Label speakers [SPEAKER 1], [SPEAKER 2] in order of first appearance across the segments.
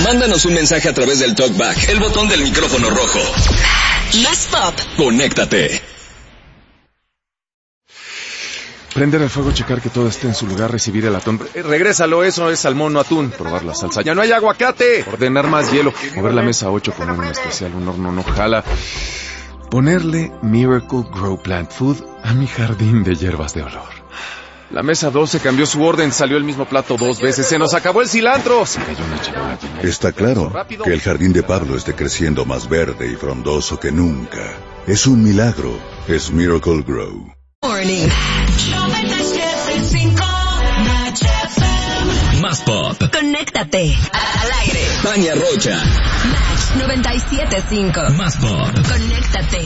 [SPEAKER 1] Mándanos un mensaje a través del TalkBack, el botón del micrófono rojo. Más Pop. Conéctate.
[SPEAKER 2] Prender el fuego, checar que todo esté en su lugar, recibir el atún. Regrésalo, eso es salmón, no atún. Probar la salsa. ¡Ya no hay aguacate! Ordenar más hielo. Mover la mesa 8, poner un especial, un horno no jala. Ponerle Miracle Grow Plant Food a mi jardín de hierbas de olor. La mesa 12 cambió su orden, salió el mismo plato 2 veces. ¡Se nos acabó el cilantro! Se cayó una charola llena.
[SPEAKER 3] Está claro que el jardín de Pablo esté creciendo más verde y frondoso que nunca. Es un milagro. Es Miracle Grow.
[SPEAKER 1] Morning. Más Pop.
[SPEAKER 4] Conéctate al aire.
[SPEAKER 1] Tania Rocha.
[SPEAKER 4] Match 97.5.
[SPEAKER 1] Más Pop.
[SPEAKER 4] Conéctate.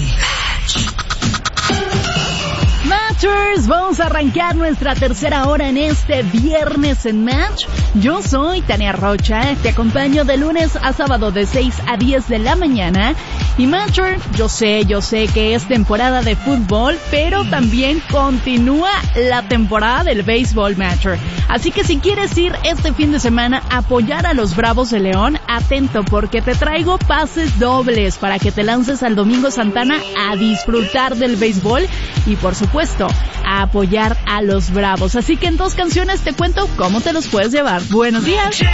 [SPEAKER 5] Matchers, vamos a arrancar nuestra tercera hora en este viernes en Match. Yo soy Tania Rocha, te acompaño de lunes a sábado de 6 a 10 de la mañana. Y Matcher, yo sé que es temporada de fútbol, pero también continúa la temporada del béisbol, Matcher. Así que si quieres ir este fin de semana a apoyar a los Bravos de León, atento porque te traigo pases dobles para que te lances al Domingo Santana a disfrutar del béisbol y por supuesto a apoyar a los Bravos. Así que en 2 canciones te cuento cómo te los puedes llevar. Buenos días.